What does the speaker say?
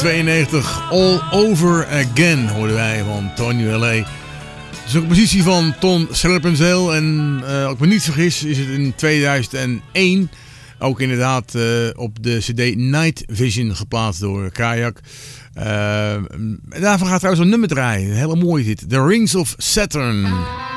92 All Over Again hoorden wij van Tony L.A. Het is ook een positie van Ton Scherpenzeel en als ik me niet vergis is het in 2001 ook inderdaad op de cd Night Vision geplaatst door Kayak. Daarvan gaat trouwens een nummer draaien, een hele mooie dit, The Rings of Saturn.